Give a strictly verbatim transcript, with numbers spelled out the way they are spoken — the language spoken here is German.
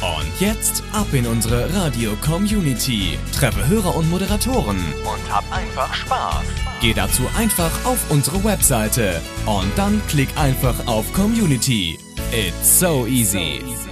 Und jetzt ab in unsere Radio-Community. Treffe Hörer und Moderatoren. Und hab einfach Spaß. Geh dazu einfach auf unsere Webseite. Und dann klick einfach auf Community. It's so easy.